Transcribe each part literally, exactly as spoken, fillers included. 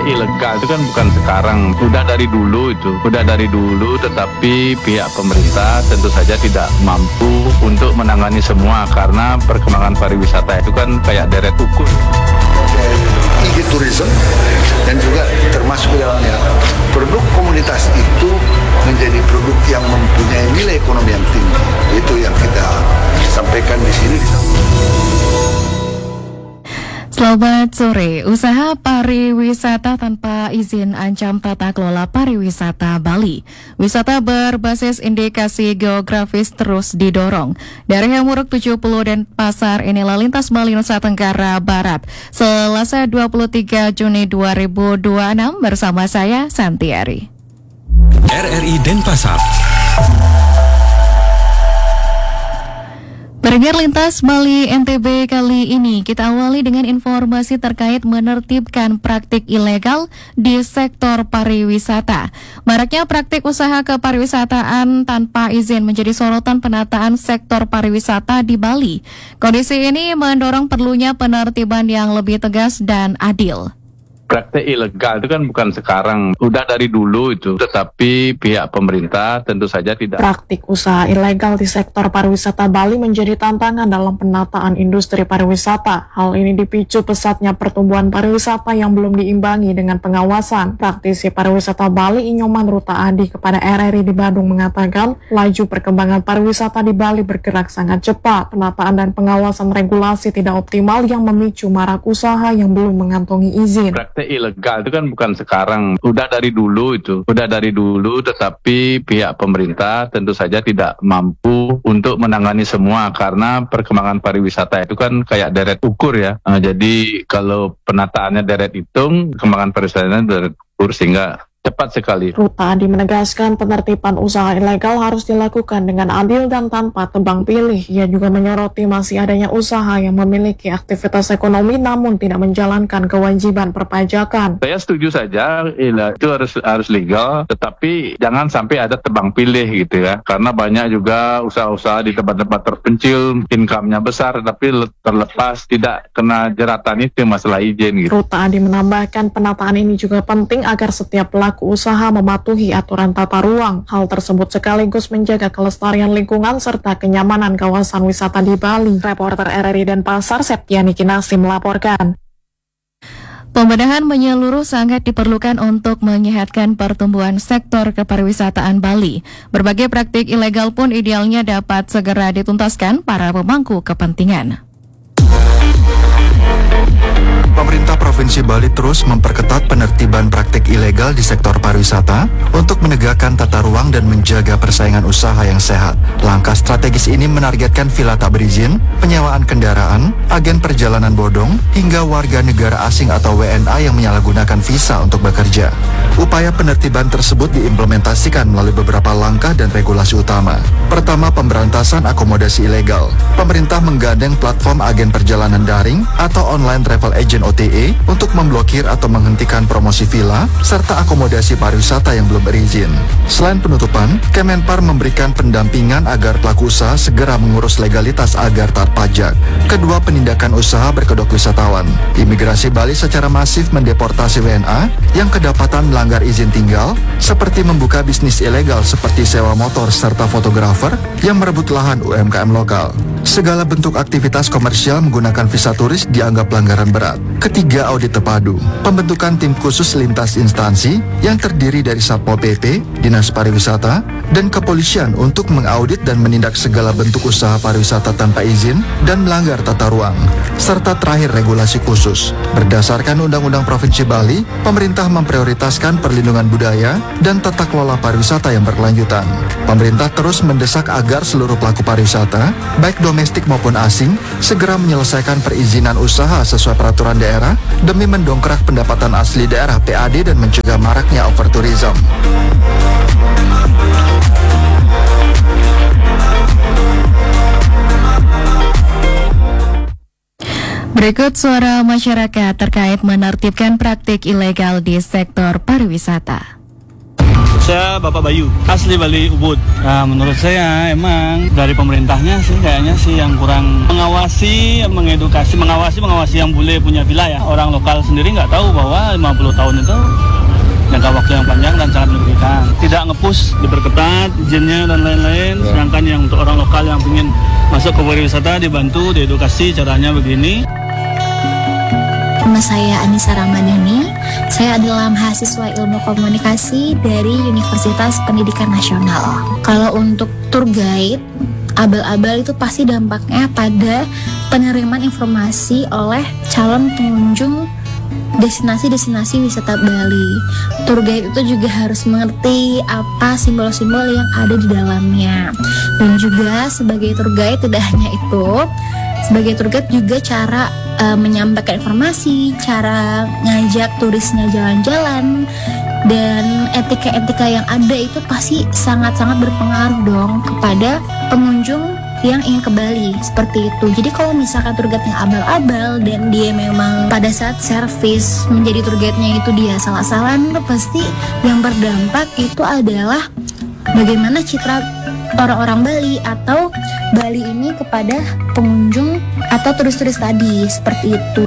Praktek ilegal itu kan bukan sekarang, udah dari dulu itu, udah dari dulu. Tetapi pihak pemerintah tentu saja tidak mampu untuk menangani semua karena perkembangan pariwisata itu kan kayak deret ukur. E-tourism dan juga termasuk dalamnya produk komunitas itu menjadi produk yang mempunyai nilai ekonomi yang tinggi. Itu yang kita sampaikan di sini. Selamat sore. Usaha pariwisata tanpa izin ancam tata kelola pariwisata Bali. Wisata berbasis indikasi geografis terus didorong. Dari Hamuruk tujuh puluh dan Pasar inilah Lintas Bali Nusa Tenggara Barat. Selasa dua puluh tiga Juni dua ribu dua puluh enam bersama saya Santiari. R R I Denpasar. Pendengar Lintas Bali N T B kali ini kita awali dengan informasi terkait menertibkan praktik ilegal di sektor pariwisata. Maraknya praktik usaha kepariwisataan tanpa izin menjadi sorotan penataan sektor pariwisata di Bali. Kondisi ini mendorong perlunya penertiban yang lebih tegas dan adil. Praktek ilegal itu kan bukan sekarang, udah dari dulu itu. Tetapi pihak pemerintah tentu saja tidak. Praktik usaha ilegal di sektor pariwisata Bali menjadi tantangan dalam penataan industri pariwisata. Hal ini dipicu pesatnya pertumbuhan pariwisata yang belum diimbangi dengan pengawasan. Praktisi pariwisata Bali Inyoman Ruta Adi kepada R R I di Bandung mengatakan, laju perkembangan pariwisata di Bali bergerak sangat cepat. Penataan dan pengawasan regulasi tidak optimal yang memicu marak usaha yang belum mengantongi izin. Praktek ilegal itu kan bukan sekarang, udah dari dulu itu, udah dari dulu. Tetapi pihak pemerintah tentu saja tidak mampu untuk menangani semua karena perkembangan pariwisata itu kan kayak deret ukur ya. Nah, jadi kalau penataannya deret hitung, perkembangan pariwisatanya deret ukur sehingga cepat sekali. Ruta Adi menegaskan penertiban usaha ilegal harus dilakukan dengan adil dan tanpa tebang pilih. Ia juga menyoroti masih adanya usaha yang memiliki aktivitas ekonomi namun tidak menjalankan kewajiban perpajakan. Saya setuju saja, itu harus harus legal, tetapi jangan sampai ada tebang pilih gitu ya. Karena banyak juga usaha-usaha di tempat-tempat terpencil, income-nya besar, tapi terlepas tidak kena jeratan itu masalah izin gitu. Ruta Adi menambahkan penataan ini juga penting agar setiap pelaku usaha mematuhi aturan tata ruang. Hal tersebut sekaligus menjaga kelestarian lingkungan serta kenyamanan kawasan wisata di Bali. Reporter R R I Denpasar Septiani Kinasi melaporkan. Pembenahan menyeluruh sangat diperlukan untuk menyehatkan pertumbuhan sektor kepariwisataan Bali. Berbagai praktik ilegal pun idealnya dapat segera dituntaskan para pemangku kepentingan. Pemerintah Provinsi Bali terus memperketat penertiban praktik ilegal di sektor pariwisata untuk menegakkan tata ruang dan menjaga persaingan usaha yang sehat. Langkah strategis ini menargetkan villa tak berizin, penyewaan kendaraan, agen perjalanan bodong, hingga warga negara asing atau W N A yang menyalahgunakan visa untuk bekerja. Upaya penertiban tersebut diimplementasikan melalui beberapa langkah dan regulasi utama. Pertama, pemberantasan akomodasi ilegal. Pemerintah menggandeng platform agen perjalanan daring atau online travel agent O T A untuk memblokir atau menghentikan promosi villa serta akomodasi pariwisata yang belum berizin. Selain penutupan, Kemenpar memberikan pendampingan agar pelaku usaha segera mengurus legalitas agar taat pajak. Kedua, penindakan usaha berkedok wisatawan. Imigrasi Bali secara masif mendeportasi W N A yang kedapatan melanggar izin tinggal, seperti membuka bisnis ilegal seperti sewa motor serta fotografer yang merebut lahan U M K M lokal. Segala bentuk aktivitas komersial menggunakan visa turis dianggap pelanggaran berat. Ketiga, audit terpadu. Pembentukan tim khusus lintas instansi yang terdiri dari Satpol P P, Dinas Pariwisata, dan Kepolisian untuk mengaudit dan menindak segala bentuk usaha pariwisata tanpa izin dan melanggar tata ruang. Serta terakhir, regulasi khusus. Berdasarkan Undang-Undang Provinsi Bali, pemerintah memprioritaskan perlindungan budaya dan tata kelola pariwisata yang berkelanjutan. Pemerintah terus mendesak agar seluruh pelaku pariwisata, baik domestik maupun asing, segera menyelesaikan perizinan usaha sesuai peraturan daerah demi mendongkrak pendapatan asli daerah P A D dan mencegah maraknya overtourism. Berikut suara masyarakat terkait menertibkan praktik ilegal di sektor pariwisata. Saya Bapak Bayu, asli Bali Ubud. Nah, menurut saya emang dari pemerintahnya sih kayaknya sih yang kurang mengawasi, mengedukasi, mengawasi, mengawasi yang boleh punya wilayah. Orang lokal sendiri nggak tahu bahwa lima puluh tahun itu jangka waktu yang panjang dan sangat merugikan. Tidak nge-push, diperketat izinnya dan lain-lain. Ya. Sedangkan yang untuk orang lokal yang ingin masuk ke pariwisata dibantu, diedukasi caranya begini. Nama saya Anissa Ramadhani. Saya adalah mahasiswa ilmu komunikasi dari Universitas Pendidikan Nasional. Kalau untuk tour guide, abal-abal itu pasti dampaknya pada penerimaan informasi oleh calon pengunjung destinasi-destinasi wisata Bali. Tour guide itu juga harus mengerti apa simbol-simbol yang ada di dalamnya. Dan juga sebagai tour guide tidak hanya itu, sebagai tour guide juga cara uh, menyampaikan informasi, cara ngajak turisnya jalan-jalan, dan etika-etika yang ada itu pasti sangat-sangat berpengaruh dong kepada pengunjung yang ingin ke Bali, seperti itu. Jadi kalau misalkan tour guide-nya abal-abal dan dia memang pada saat servis menjadi tour guide-nya itu dia salah-salahan, pasti yang berdampak itu adalah bagaimana citra orang-orang Bali atau Bali ini kepada pengunjung atau turis-turis tadi, seperti itu.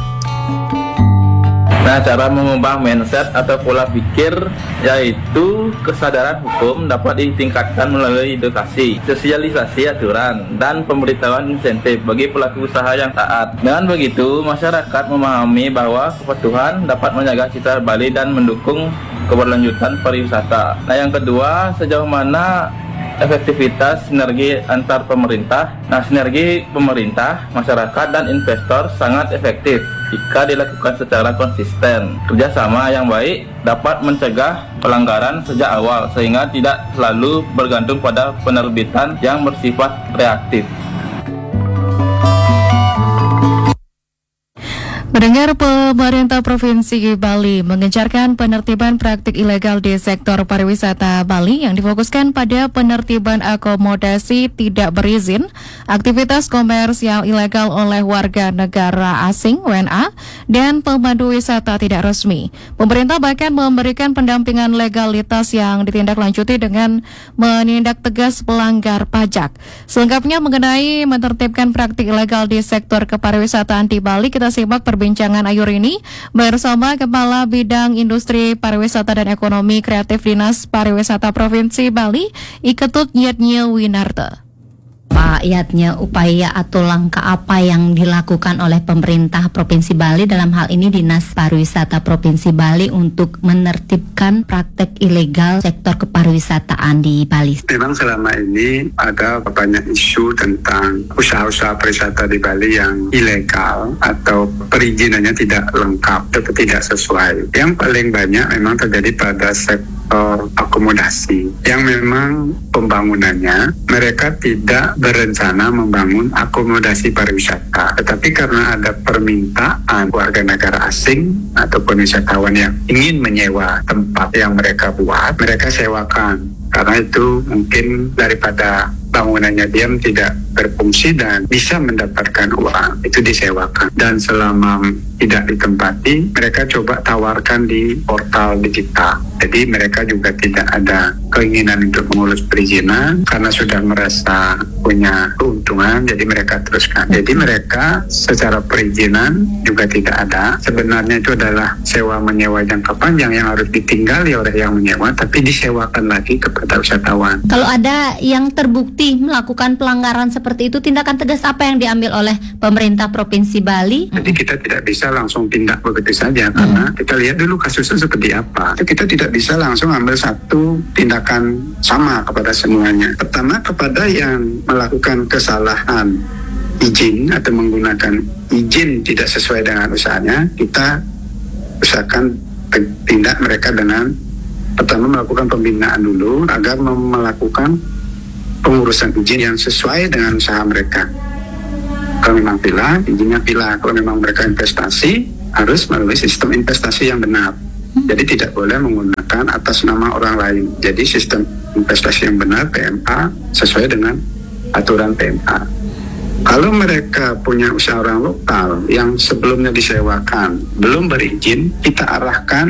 Nah, cara mengubah mindset atau pola pikir yaitu kesadaran hukum dapat ditingkatkan melalui edukasi, sosialisasi aturan, dan pemberitahuan insentif bagi pelaku usaha yang taat. Dengan begitu, masyarakat memahami bahwa kepatuhan dapat menjaga citra Bali dan mendukung keberlanjutan pariwisata. Nah, yang kedua, sejauh mana efektivitas sinergi antar pemerintah. Nah, sinergi pemerintah, masyarakat, dan investor sangat efektif jika dilakukan secara konsisten. Kerjasama yang baik dapat mencegah pelanggaran sejak awal sehingga tidak selalu bergantung pada penerbitan yang bersifat reaktif. Mendengar pemerintah Provinsi Bali mengencarkan penertiban praktik ilegal di sektor pariwisata Bali yang difokuskan pada penertiban akomodasi tidak berizin, aktivitas komersial ilegal oleh warga negara asing W N A, dan pemandu wisata tidak resmi. Pemerintah bahkan memberikan pendampingan legalitas yang ditindaklanjuti dengan menindak tegas pelanggar pajak. Selengkapnya mengenai menertibkan praktik ilegal di sektor kepariwisataan di Bali, kita simak perbincangan Perbincangan Ayur ini bersama Kepala Bidang Industri Pariwisata dan Ekonomi Kreatif Dinas Pariwisata Provinsi Bali, Iketut Yatnya Winarta. Pak Yatnya, upaya atau langkah apa yang dilakukan oleh pemerintah Provinsi Bali, dalam hal ini Dinas Pariwisata Provinsi Bali, untuk menertibkan praktek ilegal sektor kepariwisataan di Bali? Memang selama ini ada banyak isu tentang usaha-usaha pariwisata di Bali yang ilegal atau perizinannya tidak lengkap atau tidak sesuai. Yang paling banyak memang terjadi pada sektor akomodasi yang memang pembangunannya mereka tidak berencana membangun akomodasi pariwisata, tetapi karena ada permintaan warga negara asing ataupun wisatawan yang ingin menyewa tempat yang mereka buat, mereka sewakan. Karena itu mungkin daripada bangunannya diam tidak berfungsi dan bisa mendapatkan uang, itu disewakan. Dan selama tidak ditempati, mereka coba tawarkan di portal digital. Jadi mereka juga tidak ada keinginan untuk mengurus perizinan karena sudah merasa punya keuntungan, jadi mereka teruskan. Jadi mereka secara perizinan juga tidak ada. Sebenarnya itu adalah sewa menyewa jangka panjang yang harus ditinggali oleh yang menyewa, tapi disewakan lagi kepada wisatawan. Kalau ada yang terbukti melakukan pelanggaran seperti itu, tindakan tegas apa yang diambil oleh pemerintah Provinsi Bali? Jadi kita tidak bisa langsung tindak begitu saja, hmm. karena kita lihat dulu kasusnya seperti apa. Kita tidak bisa langsung ambil satu tindakan sama kepada semuanya. Pertama, kepada yang melakukan kesalahan izin atau menggunakan izin tidak sesuai dengan usahanya, kita usahakan tindak mereka dengan pertama melakukan pembinaan dulu agar melakukan pengurusan izin yang sesuai dengan usaha mereka. Kalau memang pila, izinnya pila. Kalau memang mereka investasi, harus melalui sistem investasi yang benar. Jadi tidak boleh menggunakan atas nama orang lain. Jadi sistem investasi yang benar, P M A, sesuai dengan aturan P M A. Kalau mereka punya usaha orang lokal yang sebelumnya disewakan, belum berizin, kita arahkan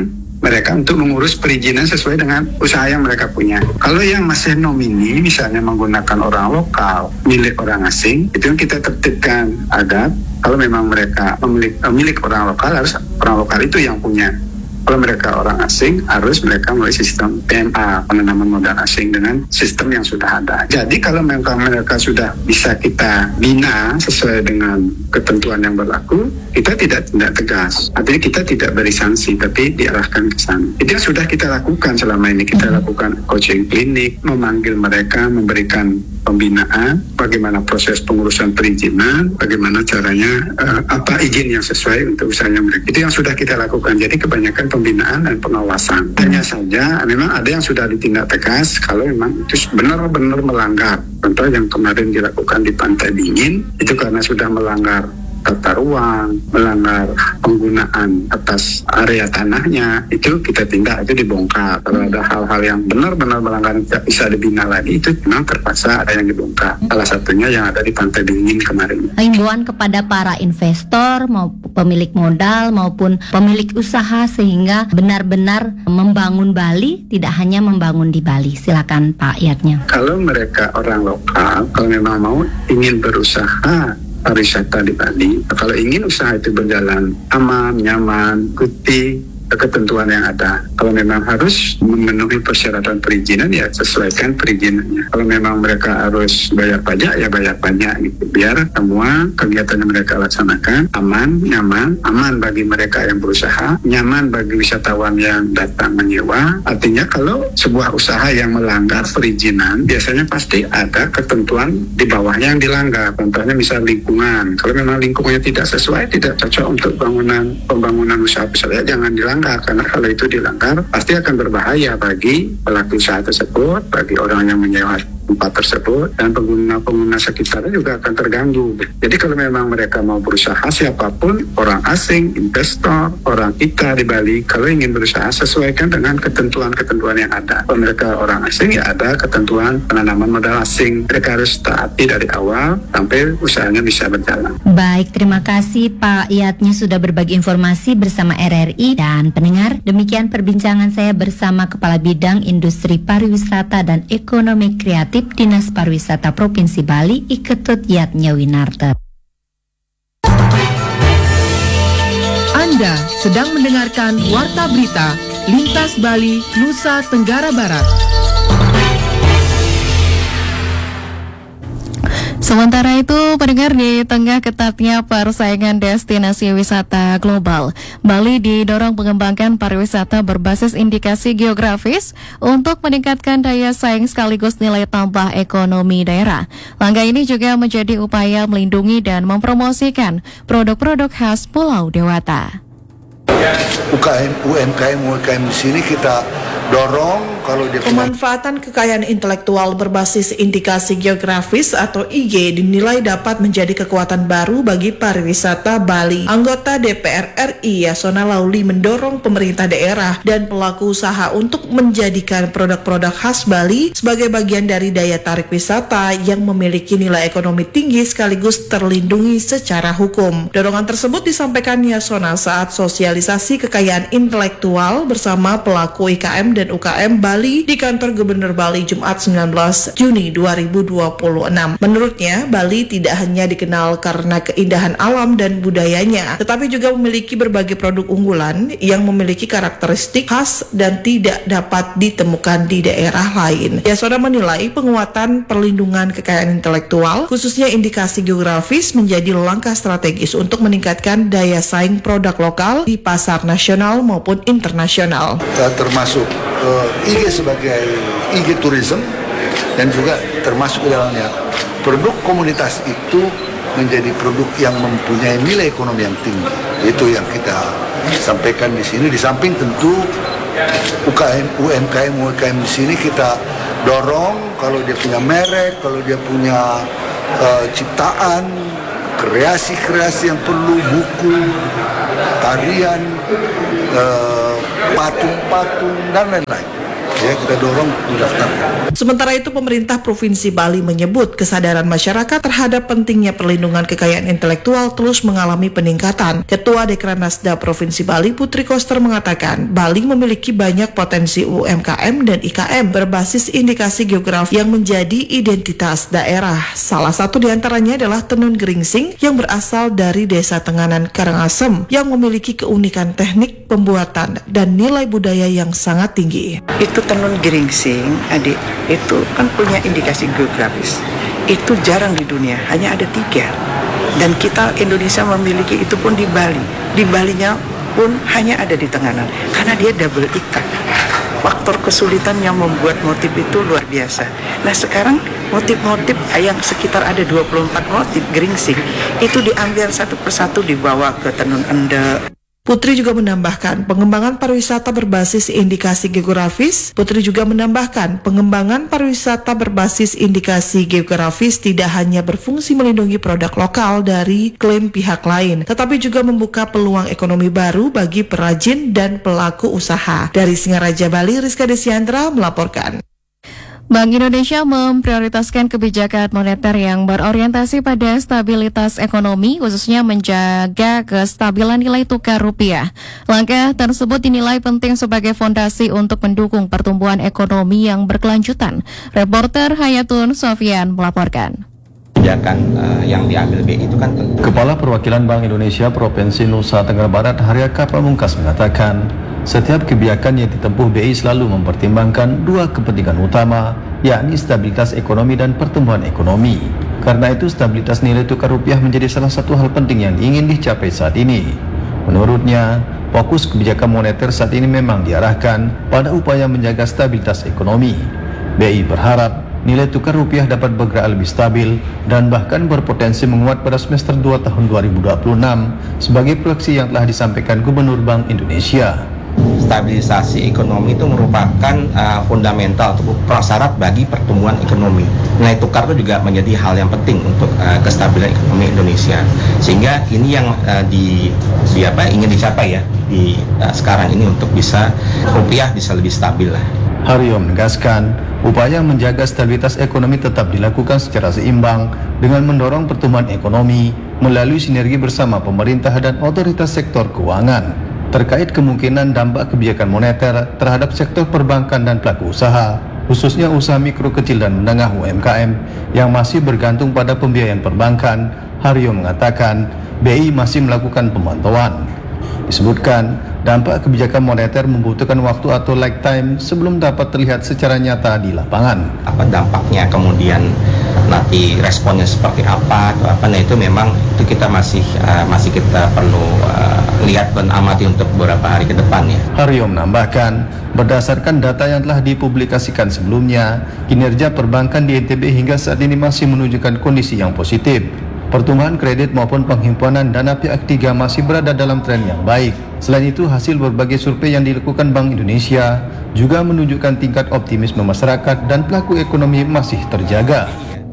mereka untuk mengurus perizinan sesuai dengan usaha yang mereka punya. Kalau yang masih nomini, misalnya menggunakan orang lokal, milik orang asing, itu yang kita tertibkan agar kalau memang mereka memiliki, milik orang lokal, harus orang lokal itu yang punya. Kalau mereka orang asing, harus mereka melalui sistem P M A, penanaman modal asing, dengan sistem yang sudah ada. Jadi kalau mereka, mereka sudah bisa kita bina sesuai dengan ketentuan yang berlaku, kita tidak tindak tegas. Artinya kita tidak beri sanksi, tapi diarahkan ke sana. Itu yang sudah kita lakukan selama ini. Kita lakukan coaching klinik, memanggil mereka, memberikan pembinaan, bagaimana proses pengurusan perizinan, bagaimana caranya, uh, apa izin yang sesuai untuk usahanya mereka. Itu yang sudah kita lakukan. Jadi kebanyakan pembinaan dan pengawasan. Hanya saja memang ada yang sudah ditindak tegas kalau memang itu benar-benar melanggar. Contoh yang kemarin dilakukan di Pantai Dingin, itu karena sudah melanggar tata ruang, melanggar penggunaan atas area tanahnya, itu kita tindak, itu dibongkar. Kalau ada hal-hal yang benar-benar melanggar tidak bisa dibina lagi, itu memang terpaksa ada yang dibongkar. Salah satunya yang ada di Pantai Dingin kemarin. Himbauan kepada para investor, maupun pemilik modal maupun pemilik usaha sehingga benar-benar membangun Bali, tidak hanya membangun di Bali. Silakan Pak Yatnya. Kalau mereka orang lokal, kalau memang mau ingin berusaha pariwisata di Bali, kalau ingin usaha itu berjalan aman, nyaman, ikuti ketentuan yang ada. Kalau memang harus memenuhi persyaratan perizinan, ya sesuaikan perizinannya. Kalau memang mereka harus bayar pajak, ya bayar pajak gitu. Biar semua kegiatan yang mereka laksanakan aman, nyaman, aman bagi mereka yang berusaha, nyaman bagi wisatawan yang datang menyewa. Artinya kalau sebuah usaha yang melanggar perizinan, biasanya pasti ada ketentuan di bawahnya yang dilanggar. Contohnya misal lingkungan. Kalau memang lingkungannya tidak sesuai, tidak cocok untuk bangunan pembangunan usaha besar, ya jangan dilanggar. Karena kalau itu dilanggar pasti akan berbahaya bagi pelaku usaha tersebut, bagi orang yang menyewa tempat tersebut, dan pengguna-pengguna sekitarnya juga akan terganggu. Jadi kalau memang mereka mau berusaha, siapapun, orang asing, investor, orang kita di Bali, kalau ingin berusaha sesuaikan dengan ketentuan-ketentuan yang ada. Kalau mereka orang asing, ya ada ketentuan penanaman modal asing. Mereka harus taati dari awal sampai usahanya bisa berjalan. Baik, terima kasih Pak Yatnya sudah berbagi informasi bersama R R I dan pendengar. Demikian perbincangan saya bersama Kepala Bidang Industri Pariwisata dan Ekonomi Kreatif Dinas Pariwisata Provinsi Bali, Iketut Yatnya Winarta. Anda sedang mendengarkan Warta Berita Lintas Bali, Nusa Tenggara Barat. Sementara itu, pendengar, di tengah ketatnya persaingan destinasi wisata global, Bali didorong mengembangkan pariwisata berbasis indikasi geografis untuk meningkatkan daya saing sekaligus nilai tambah ekonomi daerah. Langkah ini juga menjadi upaya melindungi dan mempromosikan produk-produk khas Pulau Dewata. U K M, U M K M, U M K M di sini kita dorong kalau dia pemanfaatan kekayaan intelektual berbasis indikasi geografis atau I G dinilai dapat menjadi kekuatan baru bagi pariwisata Bali. Anggota D P R R I Yasona Lauli mendorong pemerintah daerah dan pelaku usaha untuk menjadikan produk-produk khas Bali sebagai bagian dari daya tarik wisata yang memiliki nilai ekonomi tinggi sekaligus terlindungi secara hukum. Dorongan tersebut disampaikan Yasona saat sosialisasi kekayaan intelektual bersama pelaku I K M dan U K M Bali di kantor Gubernur Bali Jumat sembilan belas Juni dua ribu dua puluh enam. Menurutnya, Bali tidak hanya dikenal karena keindahan alam dan budayanya, tetapi juga memiliki berbagai produk unggulan yang memiliki karakteristik khas dan tidak dapat ditemukan di daerah lain. Yasona menilai penguatan perlindungan kekayaan intelektual, khususnya indikasi geografis, menjadi langkah strategis untuk meningkatkan daya saing produk lokal di pasar nasional maupun internasional. Termasuk uh, I G sebagai I G tourism, dan juga termasuk di dalamnya produk komunitas itu menjadi produk yang mempunyai nilai ekonomi yang tinggi. Itu yang kita sampaikan di sini. Di samping tentu U K M, U M K M, U M K M di sini kita dorong kalau dia punya merek, kalau dia punya uh, ciptaan, kreasi-kreasi yang perlu, buku, tarian, uh, patung-patung dan lain-lain. ya kita dorong mendaftarkan. Sementara itu pemerintah Provinsi Bali menyebut kesadaran masyarakat terhadap pentingnya perlindungan kekayaan intelektual terus mengalami peningkatan. Ketua Dekranasda Provinsi Bali Putri Koster mengatakan Bali memiliki banyak potensi U M K M dan I K M berbasis indikasi geografi yang menjadi identitas daerah. Salah satu diantaranya adalah tenun geringsing yang berasal dari Desa Tenganan Karangasem yang memiliki keunikan teknik pembuatan dan nilai budaya yang sangat tinggi. Itu tenun geringsing, adik, itu kan punya indikasi geografis. Itu jarang di dunia, hanya ada tiga. Dan kita Indonesia memiliki itu pun di Bali. Di Balinya pun hanya ada di Tenganan, karena dia double ikat. Faktor kesulitan yang membuat motif itu luar biasa. Nah sekarang motif-motif yang sekitar ada dua puluh empat motif geringsing itu diambil satu persatu dibawa ke tenun endek. Putri juga menambahkan pengembangan pariwisata berbasis indikasi geografis. Putri juga menambahkan pengembangan pariwisata berbasis indikasi geografis tidak hanya berfungsi melindungi produk lokal dari klaim pihak lain, tetapi juga membuka peluang ekonomi baru bagi perajin dan pelaku usaha. Dari Singaraja Bali, Rizka Desiandra melaporkan. Bank Indonesia memprioritaskan kebijakan moneter yang berorientasi pada stabilitas ekonomi, khususnya menjaga kestabilan nilai tukar rupiah. Langkah tersebut dinilai penting sebagai fondasi untuk mendukung pertumbuhan ekonomi yang berkelanjutan. Reporter Hayatun Sofian melaporkan. Kebijakan uh, yang diambil B I itu kan tentu. Kepala Perwakilan Bank Indonesia Provinsi Nusa Tenggara Barat Haryaka Pamungkas mengatakan, setiap kebijakan yang ditempuh B I selalu mempertimbangkan dua kepentingan utama, yakni stabilitas ekonomi dan pertumbuhan ekonomi. Karena itu stabilitas nilai tukar rupiah menjadi salah satu hal penting yang ingin dicapai saat ini. Menurutnya, fokus kebijakan moneter saat ini memang diarahkan pada upaya menjaga stabilitas ekonomi. B I berharap nilai tukar rupiah dapat bergerak lebih stabil dan bahkan berpotensi menguat pada semester dua tahun dua ribu dua puluh enam sebagai proyeksi yang telah disampaikan Gubernur Bank Indonesia. Stabilisasi ekonomi itu merupakan uh, fundamental atau prasyarat bagi pertumbuhan ekonomi. Nilai tukar itu juga menjadi hal yang penting untuk uh, kestabilan ekonomi Indonesia. Sehingga ini yang uh, di, di apa ingin dicapai ya di uh, sekarang ini untuk bisa rupiah bisa lebih stabil lah. Haryo menegaskan, upaya menjaga stabilitas ekonomi tetap dilakukan secara seimbang dengan mendorong pertumbuhan ekonomi melalui sinergi bersama pemerintah dan otoritas sektor keuangan. Terkait kemungkinan dampak kebijakan moneter terhadap sektor perbankan dan pelaku usaha, khususnya usaha mikro kecil dan menengah U M K M yang masih bergantung pada pembiayaan perbankan, Haryo mengatakan B I masih melakukan pemantauan. Disebutkan, dampak kebijakan moneter membutuhkan waktu atau lag time sebelum dapat terlihat secara nyata di lapangan. Apa dampaknya, kemudian nanti responnya seperti apa atau apa, nah itu memang itu kita masih uh, masih kita perlu uh, lihat dan amati untuk beberapa hari ke depan ya. Haryo menambahkan, berdasarkan data yang telah dipublikasikan sebelumnya, kinerja perbankan di N T B hingga saat ini masih menunjukkan kondisi yang positif. Pertumbuhan kredit maupun penghimpanan dana pihak ketiga masih berada dalam tren yang baik. Selain itu, hasil berbagai survei yang dilakukan Bank Indonesia juga menunjukkan tingkat optimisme masyarakat dan pelaku ekonomi masih terjaga.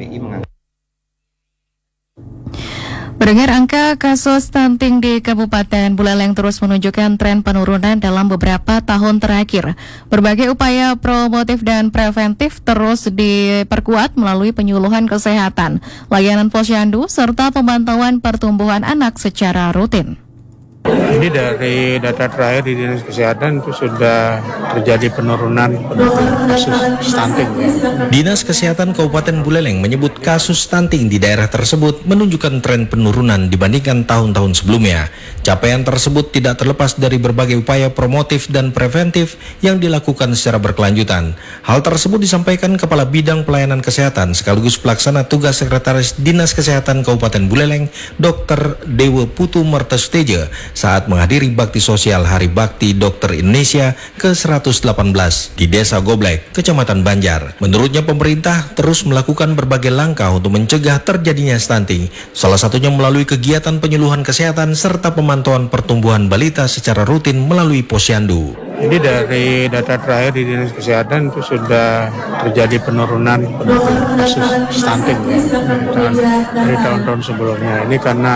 Mendengar angka kasus stunting di Kabupaten Buleleng terus menunjukkan tren penurunan dalam beberapa tahun terakhir. Berbagai upaya promotif dan preventif terus diperkuat melalui penyuluhan kesehatan, layanan posyandu, serta pemantauan pertumbuhan anak secara rutin. Ini dari data terakhir di Dinas Kesehatan itu sudah terjadi penurunan kasus stunting. Dinas Kesehatan Kabupaten Buleleng menyebut kasus stunting di daerah tersebut menunjukkan tren penurunan dibandingkan tahun-tahun sebelumnya. Capaian tersebut tidak terlepas dari berbagai upaya promotif dan preventif yang dilakukan secara berkelanjutan. Hal tersebut disampaikan Kepala Bidang Pelayanan Kesehatan sekaligus Pelaksana Tugas Sekretaris Dinas Kesehatan Kabupaten Buleleng, Dokter Dewa Putu Mertesuteja, saat menghadiri Bakti Sosial Hari Bakti Dokter Indonesia ke seratus delapan belas di Desa Goblek, Kecamatan Banjar. Menurutnya pemerintah terus melakukan berbagai langkah untuk mencegah terjadinya stunting, salah satunya melalui kegiatan penyuluhan kesehatan serta pemantauan pertumbuhan balita secara rutin melalui posyandu. Jadi dari data terakhir di Dinas Kesehatan itu sudah terjadi penurunan kasus stunting ya, dari tahun-tahun sebelumnya. Ini karena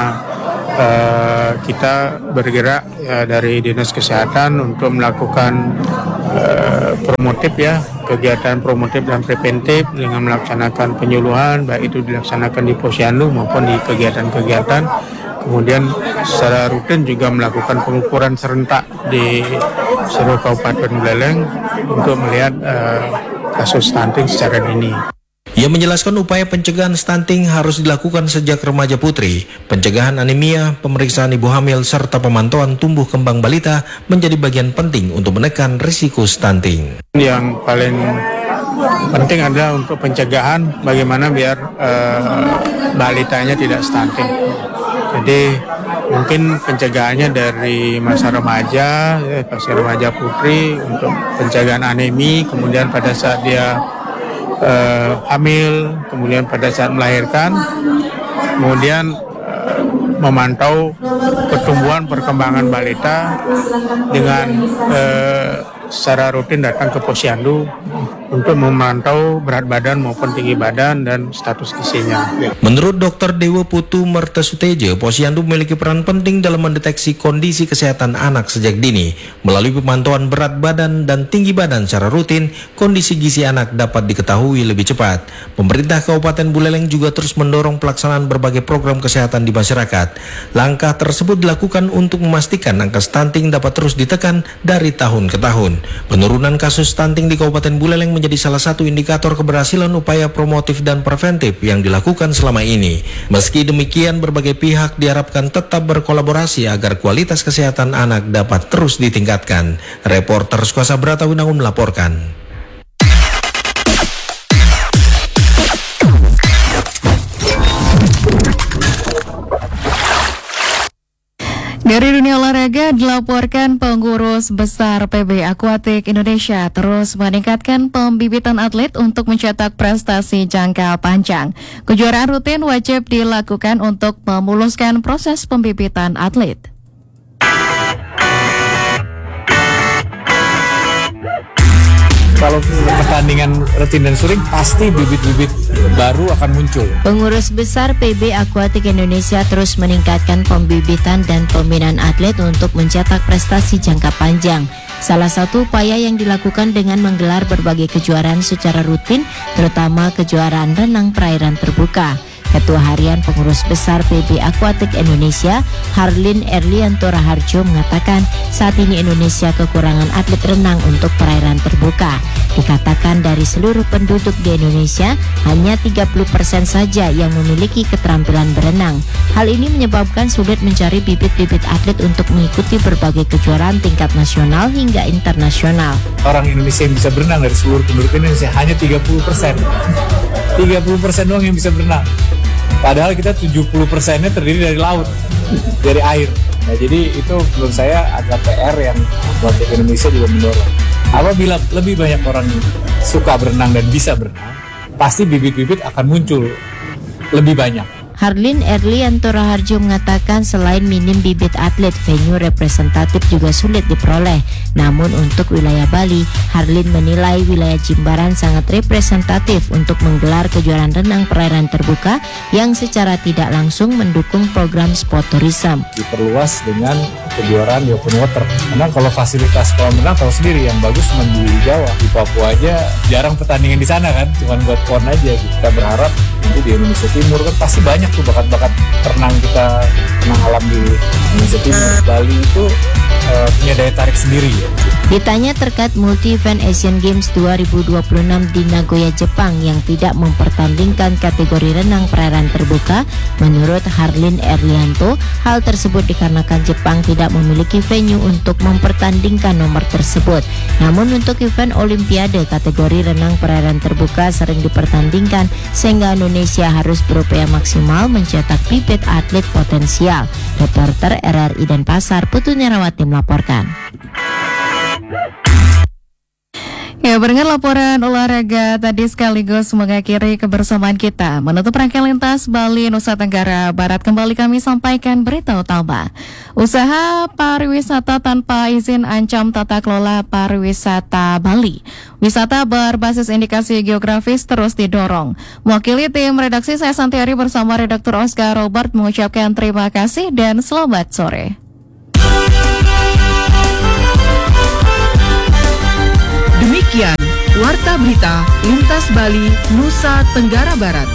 Uh, kita bergerak ya, dari Dinas Kesehatan untuk melakukan uh, promotif ya, kegiatan promotif dan preventif dengan melaksanakan penyuluhan, baik itu dilaksanakan di Posyandu maupun di kegiatan-kegiatan. Kemudian secara rutin juga melakukan pengukuran serentak di seluruh Kabupaten Buleleng untuk melihat uh, kasus stunting secara dini. Ia menjelaskan upaya pencegahan stunting harus dilakukan sejak remaja putri. Pencegahan anemia, pemeriksaan ibu hamil, serta pemantauan tumbuh kembang balita menjadi bagian penting untuk menekan risiko stunting. Yang paling penting adalah untuk pencegahan bagaimana biar uh, balitanya tidak stunting. Jadi mungkin pencegahannya dari masa remaja, ya, masa remaja putri untuk pencegahan anemi, kemudian pada saat dia uh, hamil, kemudian pada saat melahirkan, kemudian uh, memantau pertumbuhan perkembangan balita dengan uh, secara rutin datang ke Posyandu untuk memantau berat badan maupun tinggi badan dan status gizinya. Menurut Dokter Dewa Putu Mertesutejo, Posyandu memiliki peran penting dalam mendeteksi kondisi kesehatan anak sejak dini. Melalui pemantauan berat badan dan tinggi badan secara rutin, kondisi gizi anak dapat diketahui lebih cepat. Pemerintah Kabupaten Buleleng juga terus mendorong pelaksanaan berbagai program kesehatan di masyarakat. Langkah tersebut dilakukan untuk memastikan angka stunting dapat terus ditekan dari tahun ke tahun. Penurunan kasus stunting di Kabupaten Buleleng menjadi salah satu indikator keberhasilan upaya promotif dan preventif yang dilakukan selama ini. Meski demikian, berbagai pihak diharapkan tetap berkolaborasi agar kualitas kesehatan anak dapat terus ditingkatkan. Reporter Skuasa Brata Winangun melaporkan. Dari dunia olahraga dilaporkan pengurus besar P B Aquatic Indonesia terus meningkatkan pembibitan atlet untuk mencetak prestasi jangka panjang. Kejuaraan rutin wajib dilakukan untuk memuluskan proses pembibitan atlet. Kalau pertandingan rutin dan sering, pasti bibit-bibit baru akan muncul. Pengurus besar P B Aquatic Indonesia terus meningkatkan pembibitan dan pembinaan atlet untuk mencetak prestasi jangka panjang. Salah satu upaya yang dilakukan dengan menggelar berbagai kejuaraan secara rutin, terutama kejuaraan renang perairan terbuka. Ketua Harian Pengurus Besar P B Aquatic Indonesia, Harlin Erlianto Raharjo mengatakan saat ini Indonesia kekurangan atlet renang untuk perairan terbuka. Dikatakan dari seluruh penduduk di Indonesia, hanya tiga puluh persen saja yang memiliki keterampilan berenang. Hal ini menyebabkan sulit mencari bibit-bibit atlet untuk mengikuti berbagai kejuaraan tingkat nasional hingga internasional. Orang Indonesia yang bisa berenang dari seluruh penduduk Indonesia hanya tiga puluh persen. tiga puluh persen doang yang bisa berenang. Padahal kita tujuh puluh persennya terdiri dari laut, dari air. Nah, jadi itu menurut saya agak P R yang buat Indonesia juga mendorong. Apabila lebih banyak orang suka berenang dan bisa berenang, pasti bibit-bibit akan muncul lebih banyak. Harlin Erlianto Raharjo mengatakan selain minim bibit atlet, venue representatif juga sulit diperoleh. Namun untuk wilayah Bali, Harlin menilai wilayah Jimbaran sangat representatif untuk menggelar kejuaraan renang perairan terbuka yang secara tidak langsung mendukung program sport tourism. Diperluas dengan kejuaraan di open water. Karena kalau fasilitas kolam renang tahu sendiri yang bagus cuma di Jawa, di Papua aja jarang pertandingan di sana kan, cuma buat pon aja. Kita berharap nanti di Indonesia Timur kan pasti banyak tuh bakat-bakat renang kita, renang alam di Indonesia Timur. Bali itu uh, punya daya tarik sendiri ya. Ditanya terkait multi-event Asian Games dua ribu dua puluh enam di Nagoya, Jepang yang tidak mempertandingkan kategori renang perairan terbuka, menurut Harlin Erlianto, hal tersebut dikarenakan Jepang tidak memiliki venue untuk mempertandingkan nomor tersebut. Namun untuk event Olimpiade kategori renang perairan terbuka sering dipertandingkan, sehingga Indonesia harus berupaya maksimal mencetak bibit atlet potensial. Reporter R R I Denpasar, Putu Nerawati melaporkan. Ya, dengan laporan olahraga tadi sekaligus mengakhiri kebersamaan kita. Menutup rangkaian lintas Bali Nusa Tenggara Barat, kembali kami sampaikan berita utama. Usaha pariwisata tanpa izin ancam tata kelola pariwisata Bali. Wisata berbasis indikasi geografis terus didorong. Mewakili tim redaksi, saya Santiari bersama redaktur Oscar Robert mengucapkan terima kasih dan selamat sore. Demikian Warta Berita Lintas Bali, Nusa Tenggara Barat.